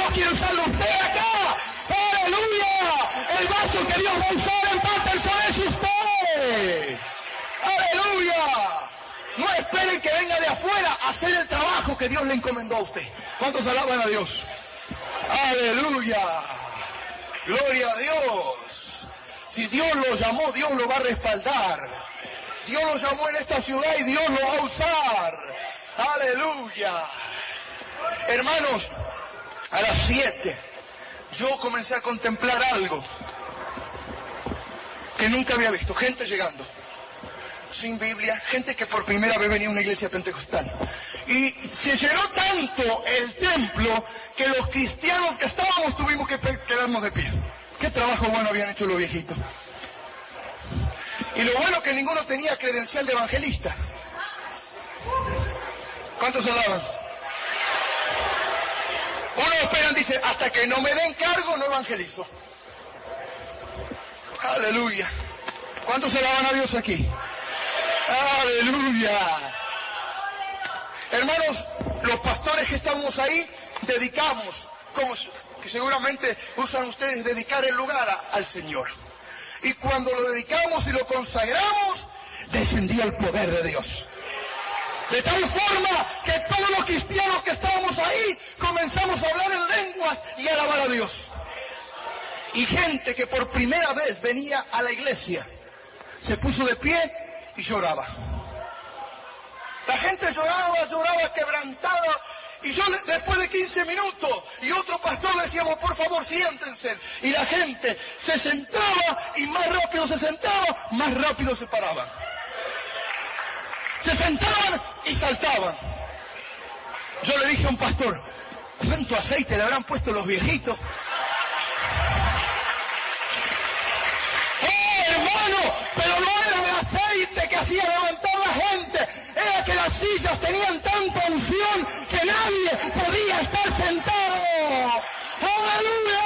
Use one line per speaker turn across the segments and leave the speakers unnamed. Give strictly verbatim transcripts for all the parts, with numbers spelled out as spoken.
Dios quiere usarlo a usted acá. ¡Aleluya! El vaso que Dios va a usar en Patterson es usted. ¡Aleluya! No esperen que venga de afuera a hacer el trabajo que Dios le encomendó a usted. ¿Cuántos alaban a Dios? ¡Aleluya! ¡Gloria a Dios! Si Dios lo llamó, Dios lo va a respaldar. Dios lo llamó en esta ciudad y Dios lo va a usar. ¡Aleluya! Hermanos, a las siete yo comencé a contemplar algo que nunca había visto. Gente llegando sin Biblia, gente que por primera vez venía a una iglesia pentecostal. Y se llenó tanto el templo que los cristianos que estábamos tuvimos que quedarnos de pie. Qué trabajo bueno habían hecho los viejitos. Y lo bueno que ninguno tenía credencial de evangelista. ¿Cuántos alaban? Uno esperan, dice, hasta que no me den cargo no evangelizo. Aleluya. ¿Cuántos alaban a Dios aquí? Aleluya. Hermanos, los pastores que estamos ahí dedicamos, como que seguramente usan ustedes, dedicar el lugar a, al Señor. Y cuando lo dedicamos y lo consagramos, descendía el poder de Dios. De tal forma que todos los cristianos que estábamos ahí comenzamos a hablar en lenguas y a alabar a Dios. Y gente que por primera vez venía a la iglesia se puso de pie y lloraba. La gente lloraba, lloraba quebrantada. Y yo después de quince minutos y otro pastor le decíamos, por favor siéntense. Y la gente se sentaba y más rápido se sentaba, más rápido se paraban. Se sentaban y saltaban. Yo le dije a un pastor, ¿cuánto aceite le habrán puesto los viejitos? ¡Oh, hermano! Pero no era el aceite que hacía levantar la gente. Era que las sillas tenían tanta unción que nadie podía estar sentado. ¡Aleluya!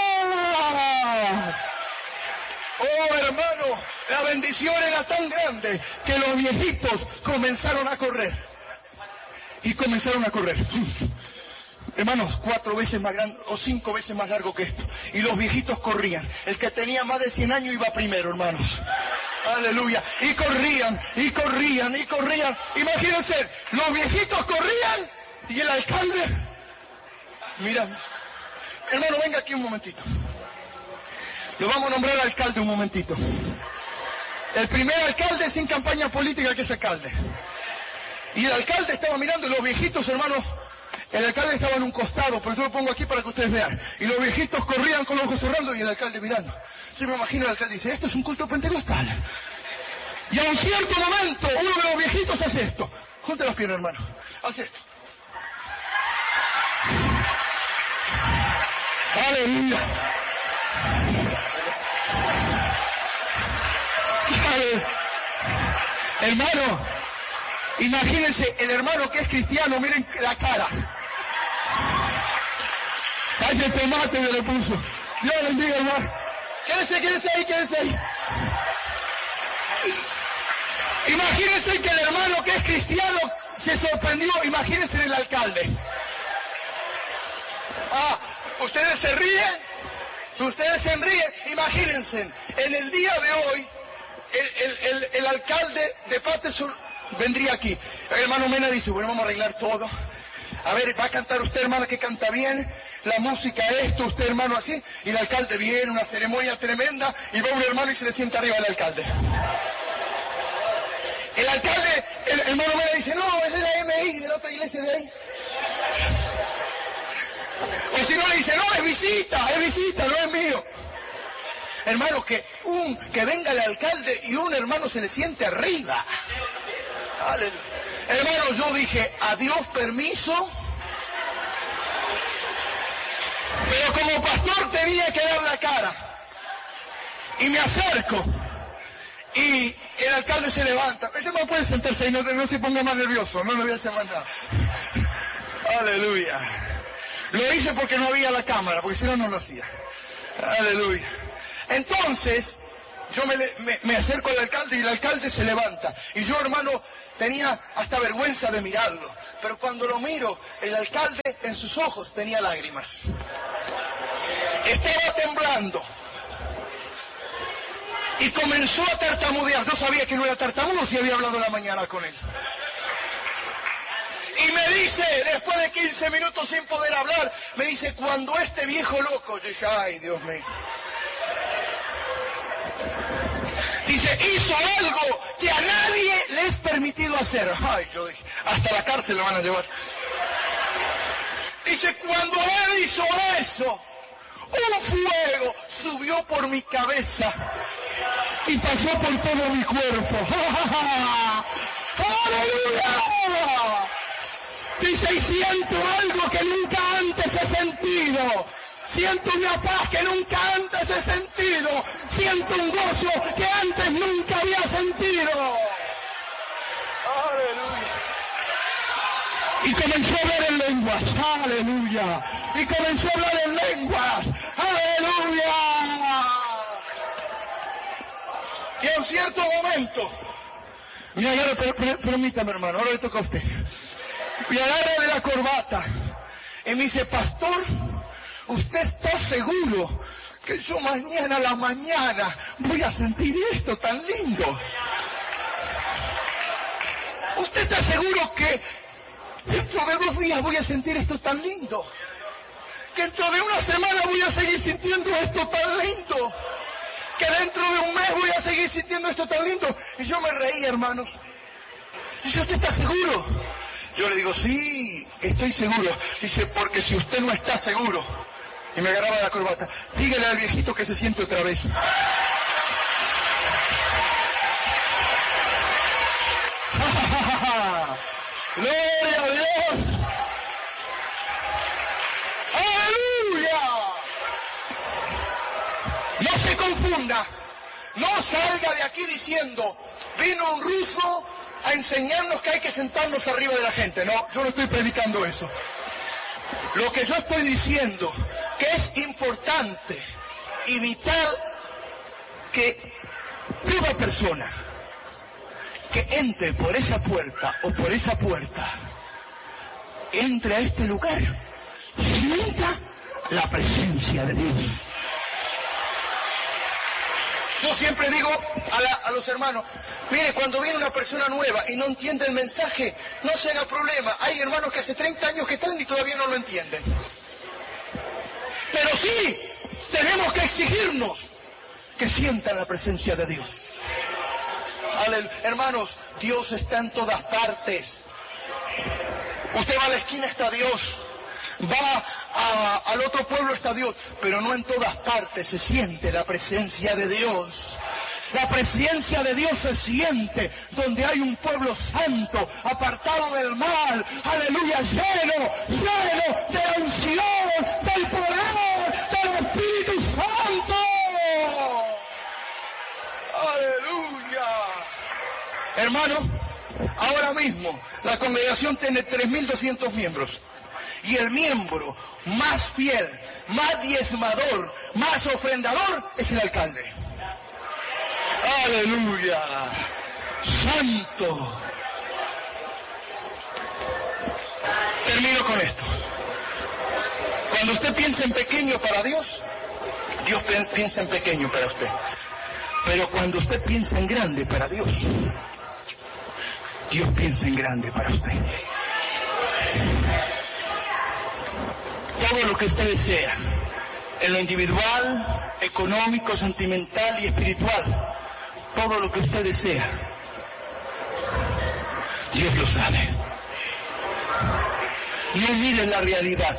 ¡Oh, hermano! La bendición era tan grande que los viejitos comenzaron a correr. Y comenzaron a correr. Hermanos, cuatro veces más grande o cinco veces más largo que esto. Y los viejitos corrían. El que tenía más de cien años iba primero, hermanos. Aleluya. Y corrían, y corrían, y corrían. Imagínense, los viejitos corrían y el alcalde... Mira, hermano, venga aquí un momentito. Lo vamos a nombrar alcalde un momentito. El primer alcalde sin campaña política que es alcalde. Y el alcalde estaba mirando y los viejitos, hermanos, el alcalde estaba en un costado, pero yo lo pongo aquí para que ustedes vean. Y los viejitos corrían con los ojos cerrando y el alcalde mirando. Yo me imagino el alcalde dice, esto es un culto pentecostal. Y a un cierto momento, uno de los viejitos hace esto. Junte las piernas, hermano. Hace esto. Aleluya. Hermano, imagínense el hermano que es cristiano, miren la cara. Casi el tomate me le puso. Dios bendiga, hermano. Quédese, quédese ahí, quédese ahí. Imagínense que el hermano que es cristiano se sorprendió. Imagínense el alcalde. Ah, ustedes se ríen. Ustedes se ríen. Imagínense, en el día de hoy, el, el, el, el alcalde de Patterson vendría aquí. El hermano Mena dice, bueno, vamos a arreglar todo. A ver, va a cantar usted, hermana, que canta bien. La música, esto, usted, hermano, así. Y el alcalde viene, una ceremonia tremenda. Y va un hermano y se le sienta arriba al alcalde. El alcalde, el, el hermano Mena dice, no, es de la M I, de la otra iglesia de ahí. O si no le dice, no, es visita, es visita, no es mío. Hermano, que un que venga el alcalde y un hermano se le siente arriba. Aleluya. Hermano, yo dije, a Dios permiso. Pero como pastor tenía que dar la cara. Y me acerco. Y el alcalde se levanta. Este no puede sentarse ahí, no, no se ponga más nervioso. No le voy a hacer más nada. Aleluya. Lo hice porque no había la cámara, porque si no, no lo hacía. Aleluya. Entonces, yo me, me, me acerco al alcalde y el alcalde se levanta. Y yo, hermano, tenía hasta vergüenza de mirarlo. pero cuando lo miro, el alcalde en sus ojos tenía lágrimas. Estaba temblando. Y comenzó a tartamudear. Yo sabía que no era tartamudo si había hablado en la mañana con él. Y me dice, después de quince minutos sin poder hablar, me dice, cuando este viejo loco, yo dije, ay, Dios mío. Dice, hizo algo que a nadie le es permitido hacer. Ay, yo dije, hasta la cárcel lo van a llevar. Dice, cuando él hizo eso, un fuego subió por mi cabeza y pasó por todo mi cuerpo. ¡Aleluya! Dice, y siento algo que nunca antes he sentido. Siento una paz que nunca antes he sentido. Siento un gozo que antes nunca había sentido. Aleluya. Y comenzó a hablar en lenguas. Aleluya. Y comenzó a hablar en lenguas. Aleluya. Y en cierto momento, me agarra, per, per, permítame hermano, ahora le toca a usted. Me agarra de la corbata y me dice, pastor, ¿usted está seguro que yo mañana a la mañana voy a sentir esto tan lindo? ¿Usted está seguro que dentro de dos días voy a sentir esto tan lindo? ¿Que dentro de una semana voy a seguir sintiendo esto tan lindo? ¿Que dentro de un mes voy a seguir sintiendo esto tan lindo? Y yo me reí, hermanos. Dice, ¿usted está seguro? Yo le digo, sí, estoy seguro. Dice, porque si usted no está seguro, y me agarraba la corbata, dígale al viejito que se siente otra vez. ¡Gloria a Dios! ¡Aleluya! No se confunda, no salga de aquí diciendo, vino un ruso a enseñarnos que hay que sentarnos arriba de la gente. No, yo no estoy predicando eso. Lo que yo estoy diciendo, que es importante y vital que toda persona que entre por esa puerta o por esa puerta, entre a este lugar, sienta la presencia de Dios. Yo siempre digo a, la, a los hermanos, mire, cuando viene una persona nueva y no entiende el mensaje, no se haga problema. Hay hermanos que hace treinta años que están y todavía no lo entienden. Pero sí, tenemos que exigirnos que sientan la presencia de Dios. Aleluya. Hermanos, Dios está en todas partes. Usted va a la esquina, está Dios. Va a, al otro pueblo, está Dios. Pero no en todas partes se siente la presencia de Dios. La presencia de Dios se siente donde hay un pueblo santo, apartado del mal, aleluya, lleno, lleno de la unción, del poder, del Espíritu Santo. Aleluya. Hermano, ahora mismo la congregación tiene tres mil doscientos miembros y el miembro más fiel, más diezmador, más ofrendador es el alcalde. Aleluya, santo. Termino con esto. Cuando usted piensa en pequeño para Dios, Dios piensa en pequeño para usted. Pero cuando usted piensa en grande para Dios, Dios piensa en grande para usted. Todo lo que usted desea, en lo individual, económico, sentimental y espiritual, todo lo que usted desea, Dios lo sabe. No mire la realidad.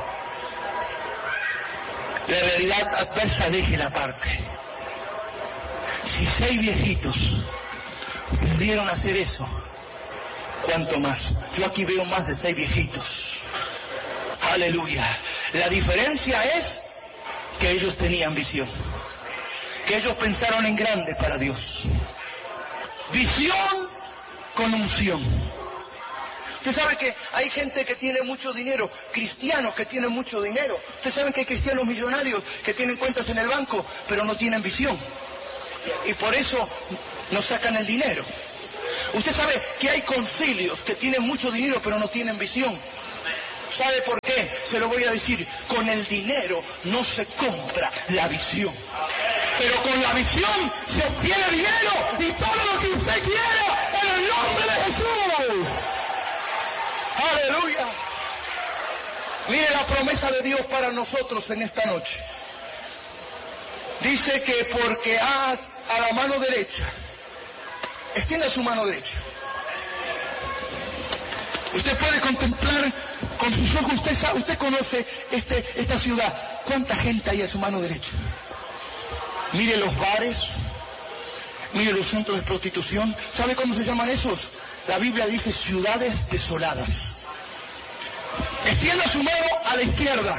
La realidad adversa, déjela aparte. Si seis viejitos pudieron hacer eso, ¿cuánto más? Yo aquí veo más de seis viejitos. Aleluya. La diferencia es que ellos tenían visión. Que ellos pensaron en grande para Dios. Visión con unción. Usted sabe que hay gente que tiene mucho dinero, cristianos que tienen mucho dinero. Usted sabe que hay cristianos millonarios que tienen cuentas en el banco, pero no tienen visión. Y por eso no sacan el dinero. Usted sabe que hay concilios que tienen mucho dinero pero no tienen visión. ¿Sabe por qué? Se lo voy a decir. Con el dinero no se compra la visión. Pero con la visión se obtiene dinero y todo lo que usted quiera en el nombre de Jesús. Aleluya. Mire la promesa de Dios para nosotros en esta noche. Dice que porque haz a la mano derecha, extienda su mano derecha. Usted puede contemplar con sus ojos, usted sabe, usted conoce este, esta ciudad. ¿Cuánta gente hay a su mano derecha? Mire los bares, mire los centros de prostitución. ¿Sabe cómo se llaman esos? La Biblia dice ciudades desoladas. Extienda su mano a la izquierda.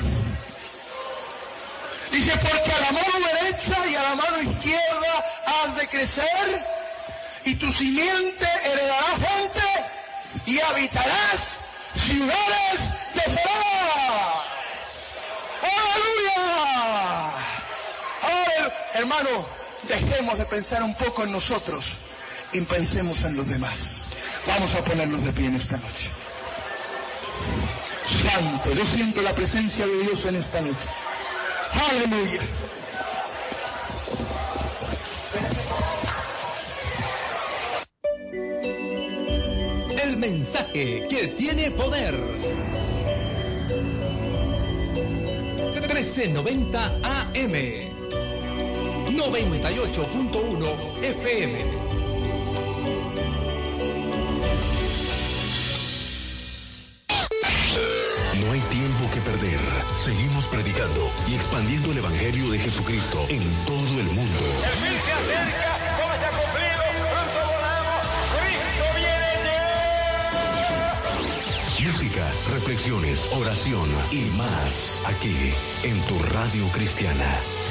Dice, porque a la mano derecha y a la mano izquierda has de crecer, y tu simiente heredará gente, y habitarás ciudades desoladas. ¡Aleluya! ¡Aleluya! Hermano, dejemos de pensar un poco en nosotros y pensemos en los demás. Vamos a ponernos de pie en esta noche. Santo, yo siento la presencia de Dios en esta noche. ¡Aleluya!
El mensaje que tiene poder. trece noventa A M, noventa y ocho punto uno F M.
No hay tiempo que perder. Seguimos predicando y expandiendo el Evangelio de Jesucristo en todo el mundo.
El fin se acerca, todo está cumplido, pronto volamos, Cristo viene ya.
Música, reflexiones, oración y más aquí en tu radio cristiana.